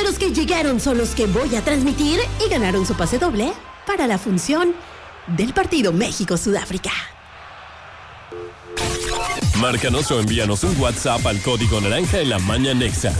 primeros que llegaron son los que voy a transmitir y ganaron su pase doble para la función del partido México-Sudáfrica. Márcanos o envíanos un WhatsApp al código naranja en la Mañanexa.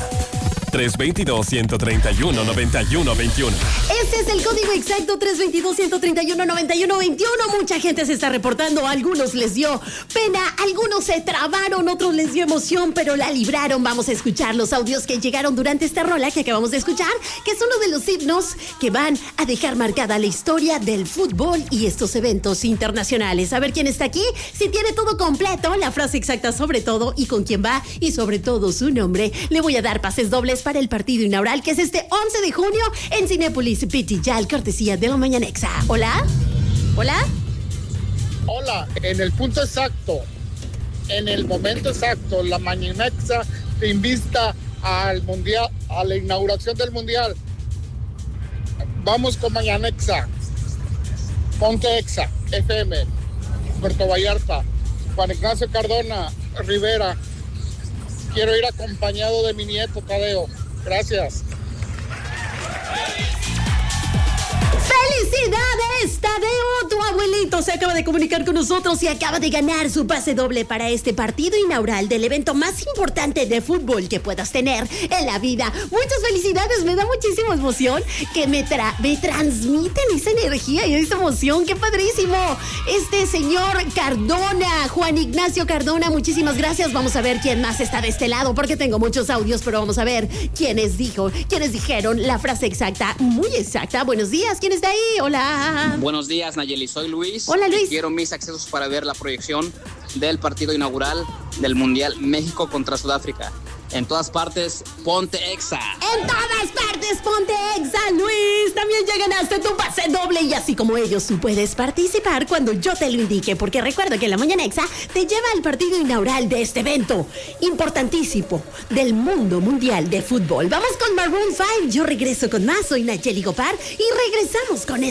322-131-9121. Ese es el código exacto, 322-131-9121. Mucha gente se está reportando. A algunos les dio pena, algunos se trabaron, otros les dio emoción, pero la libraron. Vamos a escuchar los audios que llegaron durante esta rola que acabamos de escuchar, que es uno de los himnos que van a dejar marcada la historia del fútbol y estos eventos internacionales. A ver quién está aquí, si tiene todo completo, la frase exacta sobre todo y con quién va y sobre todo su nombre. Le voy a dar pases dobles para el partido inaugural, que es este 11 de junio en Cinépolis Pitillal, cortesía de la Mañanexa. ¿Hola? ¿Hola? Hola, en el punto exacto, en el momento exacto, la Mañanexa te invita al Mundial, a la inauguración del Mundial. Vamos con Mañanexa. Ponte Exa, FM, Puerto Vallarta, Juan Ignacio Cardona, Rivera. Quiero ir acompañado de mi nieto Tadeo. Gracias. ¡Felicidades, Tadeo! Tu abuelito se acaba de comunicar con nosotros y acaba de ganar su pase doble para este partido inaugural del evento más importante de fútbol que puedas tener en la vida. Muchas felicidades, me da muchísima emoción que me transmiten esa energía y esa emoción. ¡Qué padrísimo! Este señor Cardona, Juan Ignacio Cardona, muchísimas gracias. Vamos a ver quién más está de este lado, porque tengo muchos audios, pero vamos a ver quiénes dijeron la frase exacta, muy exacta. Buenos días, ¿quién está ahí? Hola. Buenos días, Nayeli. Soy Luis. Hola, Luis. Quiero mis accesos para ver la proyección del partido inaugural del Mundial México contra Sudáfrica. En todas partes, ponte Exa. En todas partes, ponte Exa, Luis. También ya ganaste tu pase doble y así como ellos, tú puedes participar cuando yo te lo indique, porque recuerda que la Mañanexa te lleva al partido inaugural de este evento importantísimo del mundo mundial de fútbol. Vamos con Maroon 5. Yo regreso con más. Soy Nayeli Gopar y regresamos con